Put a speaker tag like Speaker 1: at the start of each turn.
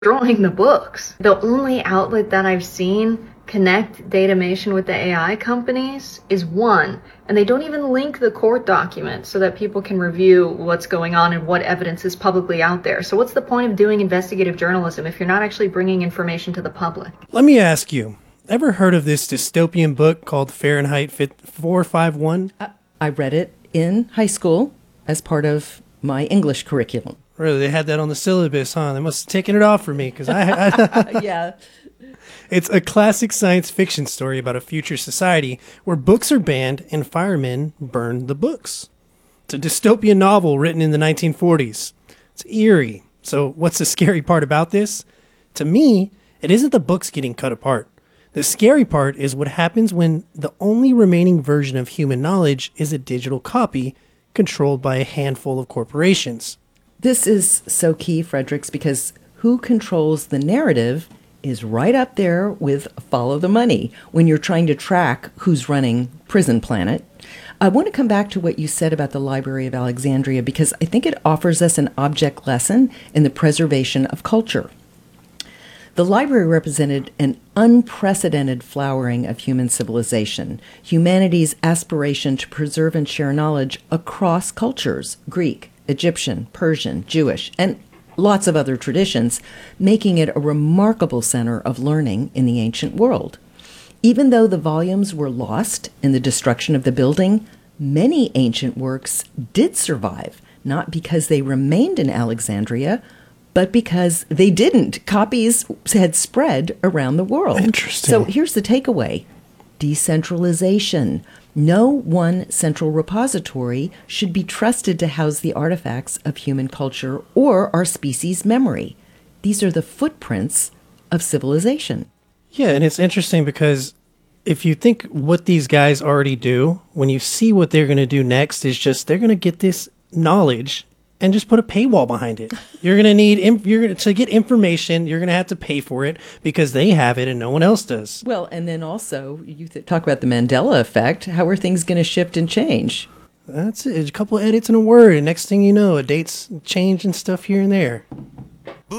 Speaker 1: destroying the books. The only outlet that I've seen connect Datamation with the AI companies is one, and they don't even link the court documents so that people can review what's going on and what evidence is publicly out there. So what's the point of doing investigative journalism if you're not actually bringing information to the public?
Speaker 2: Let me ask you, ever heard of this dystopian book called Fahrenheit 451?
Speaker 3: I read it in high school as part of my English curriculum.
Speaker 2: Really, they had that on the syllabus, huh? They must have taken it off for me, because
Speaker 3: Yeah.
Speaker 2: It's a classic science fiction story about a future society where books are banned and firemen burn the books. It's a dystopian novel written in the 1940s. It's eerie. So what's the scary part about this? To me, it isn't the books getting cut apart. The scary part is what happens when the only remaining version of human knowledge is a digital copy controlled by a handful of corporations.
Speaker 3: This is so key, Fredericks, because who controls the narrative is right up there with follow the money when you're trying to track who's running Prison Planet. I want to come back to what you said about the Library of Alexandria because I think it offers us an object lesson in the preservation of culture. The library represented an unprecedented flowering of human civilization, humanity's aspiration to preserve and share knowledge across cultures, Greek, Egyptian, Persian, Jewish, and lots of other traditions, making it a remarkable center of learning in the ancient world. Even though the volumes were lost in the destruction of the building, many ancient works did survive, not because they remained in Alexandria, but because they didn't. Copies had spread around the world.
Speaker 2: Interesting.
Speaker 3: So here's the takeaway. Decentralization. No one central repository should be trusted to house the artifacts of human culture or our species' memory. These are the footprints of civilization.
Speaker 2: Yeah, and it's interesting because if you think what these guys already do, when you see what they're going to do next is just they're going to get this knowledge and just put a paywall behind it. You're going to need, to get information, you're going to have to pay for it because they have it and no one else does.
Speaker 3: Well, and then also, you talk about the Mandela effect. How are things going to shift and change?
Speaker 2: That's it. A couple edits and a word. And next thing you know, a date's changed and stuff here and there.